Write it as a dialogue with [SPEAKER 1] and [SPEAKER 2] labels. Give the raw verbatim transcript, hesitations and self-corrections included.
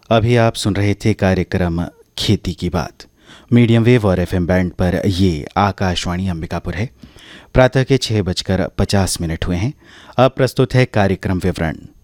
[SPEAKER 1] अभी आप सुन रहे थे कार्यक्रम खेती की बात। मीडियम वेव और एफएम बैंड पर ये आकाशवाणी अंबिकापुर है। प्रातः के छः बजकर पचास मिनट हुए हैं। अब प्रस्तुत है कार्यक्रम विवरण।